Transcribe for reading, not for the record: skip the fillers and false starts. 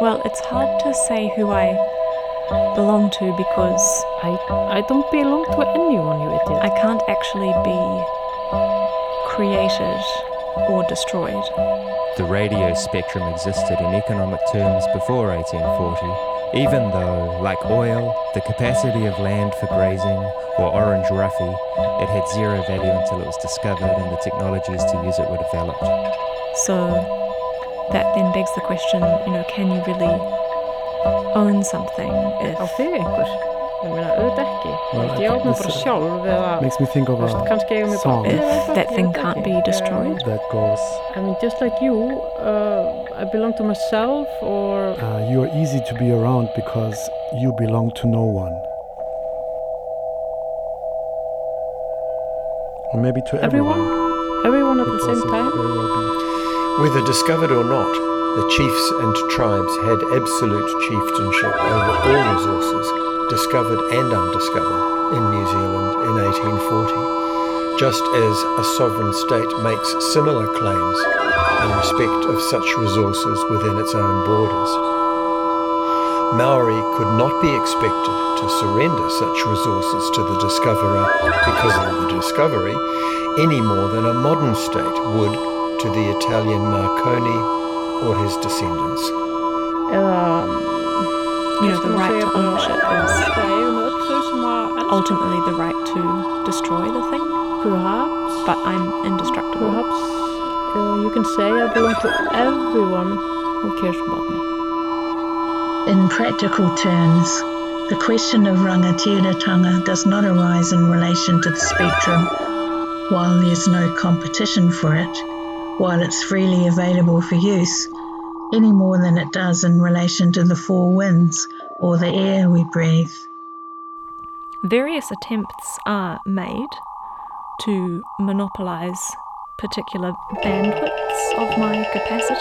Well, it's hard to say who I belong to because I don't belong to anyone, you idiot. I can't actually be created or destroyed. The radio spectrum existed in economic terms before 1840, even though, like oil, the capacity of land for grazing, or orange roughy, it had zero value until it was discovered and the technologies to use it were developed. So that then begs the question, can you really own something if... Á þig einhver? Ég meina, auðvitað ekki. Ég á mig bara sjálf eða... Makes me think of a song If that thing can't be destroyed. that goes... I mean, just like you, I belong to myself, or... you are easy to be around because you belong to no one. Or maybe to everyone. Everyone at the same time? Whether discovered or not, the chiefs and tribes had absolute chieftainship over all resources, discovered and undiscovered, in New Zealand in 1840, just as a sovereign state makes similar claims in respect of such resources within its own borders. Maori could not be expected to surrender such resources to the discoverer because of the discovery, any more than a modern state would to the Italian Marconi or his descendants. The right to ownership is ultimately the right to destroy the thing. Perhaps. But I'm indestructible. Perhaps you can say I belong to everyone who cares about me. In practical terms, the question of rangatiratanga does not arise in relation to the spectrum, while there's no competition for it, while it's freely available for use, any more than it does in relation to the four winds or the air we breathe. Various attempts are made to monopolise particular bandwidths of my capacity.